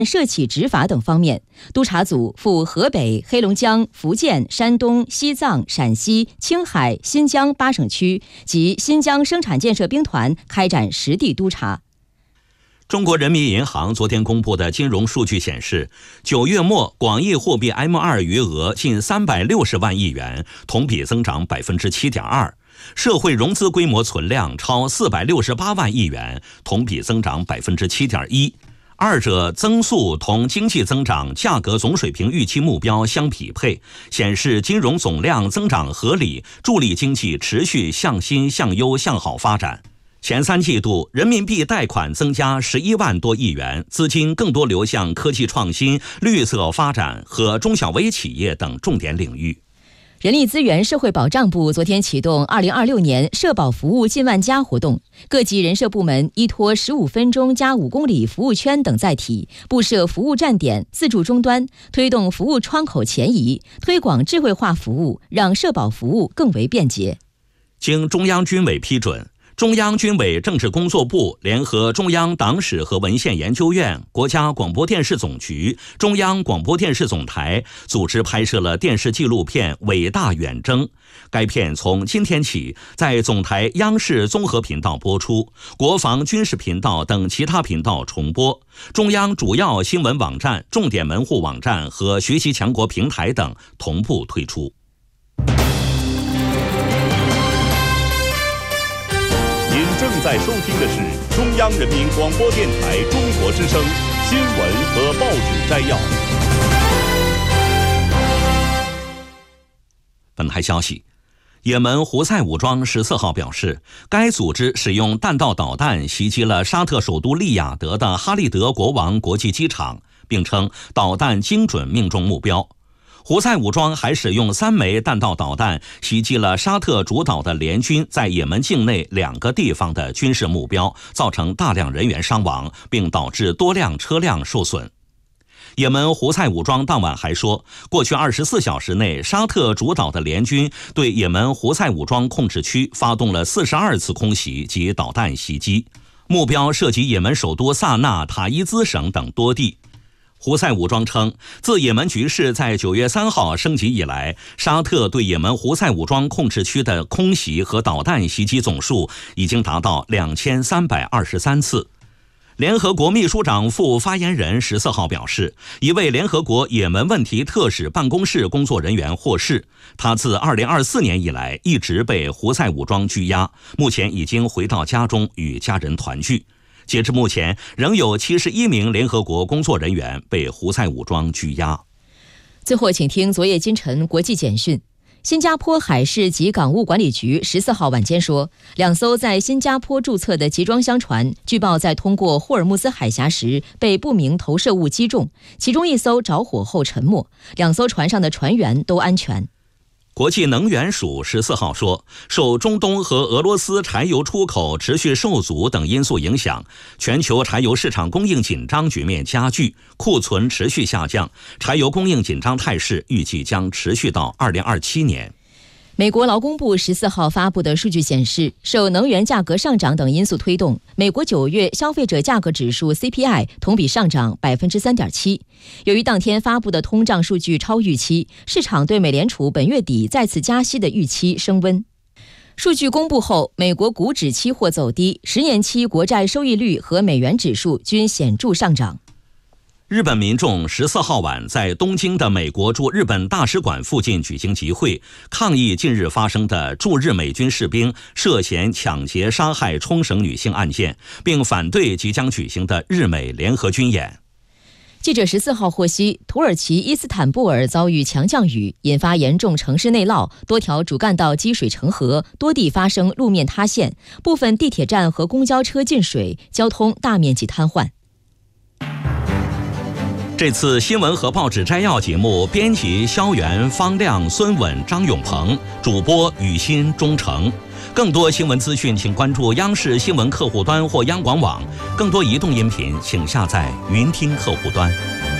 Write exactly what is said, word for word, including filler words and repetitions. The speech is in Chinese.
涉企执法等方面，督察组赴河北、黑龙江、福建、山东、西藏、陕西、青海、新疆八省区及新疆生产建设兵团开展实地督查。 中国人民银行昨天公布的金融数据显示，九月末广义货币 M 二 余额近三百六十万亿元，同比增长 百分之七点二。社会融资规模存量超四百六十八万亿元，同比增长 百分之七点一。二者增速同经济增长价格总水平预期目标相匹配，显示金融总量增长合理，助力经济持续向新向优向好发展。前三季度人民币贷款增加十一万多亿元，资金更多流向科技创新、绿色发展和中小微企业等重点领域。 人力资源社会保障部昨天启动二零二六年社保服务近万家活动，各级人社部门依托十五分钟加五公里服务圈等载体，布设服务站点、自助终端，推动服务窗口前移，推广智慧化服务，让社保服务更为便捷。 经中央军委批准，中央军委政治工作部联合中央党史和文献研究院、国家广播电视总局、中央广播电视总台组织拍摄了电视纪录片《伟大远征》。该片从今天起在总台央视综合频道播出，国防军事频道等其他频道重播，中央主要新闻网站、重点门户网站和学习强国平台等同步推出。 正在收听的是中央人民广播电台中国之声新闻和报纸摘要。 本台消息，也门胡塞武装十四号表示，该组织使用弹道导弹袭击了沙特首都利雅得的哈利德国王国际机场，并称导弹精准命中目标。胡塞武装还使用三枚弹道导弹袭击了沙特主导的联军在也门境内两个地方的军事目标，造成大量人员伤亡，并导致多辆车辆受损。也门胡塞武装当晚还说，过去二十四小时内，沙特主导的联军对也门胡塞武装控制区发动了四十二次空袭及导弹袭击，目标涉及也门首都萨那、塔伊兹省等多地。胡塞武装称，自也门局势在九月三号升级以来，沙特对也门胡塞武装控制区的空袭和导弹袭击总数已经达到两千三百二十三次。联合国秘书长副发言人十四号表示，一位联合国也门问题特使办公室工作人员获释，他自二零二四年以来一直被胡塞武装拘押，目前已经回到家中与家人团聚。截至目前，仍有七十一名联合国工作人员被胡塞武装拘押。 最后，请听昨夜今晨国际简讯。新加坡海事及港务管理局十四号晚间说，两艘在新加坡注册的集装箱船据报在通过霍尔木兹海峡时被不明投射物击中，其中一艘着火后沉没，两艘船上的船员都安全。 国际能源署十四号说，受中东和俄罗斯柴油出口持续受阻等因素影响，全球柴油市场供应紧张局面加剧，库存持续下降，柴油供应紧张态势预计将持续到二零二七年。 美国劳工部十四号发布的数据显示，受能源价格上涨等因素推动，美国九月消费者价格指数 C P I 同比上涨 百分之三点七。由于当天发布的通胀数据超预期，市场对美联储本月底再次加息的预期升温。数据公布后，美国股指期货走低，十年期国债收益率和美元指数均显著上涨。 日本民众十四号晚在东京的美国驻日本大使馆附近举行集会，抗议近日发生的驻日美军士兵涉嫌抢劫杀害冲绳女性案件，并反对即将举行的日美联合军演。 记者十四号获悉，土耳其伊斯坦布尔遭遇强降雨，引发严重城市内涝，多条主干道积水成河，多地发生路面塌陷，部分地铁站和公交车进水，交通大面积瘫痪。 这次新闻和报纸摘要节目，编辑肖元、方亮、孙稳、张永鹏，主播雨欣、钟诚。更多新闻资讯，请关注央视新闻客户端或央广网。更多移动音频，请下载云听客户端。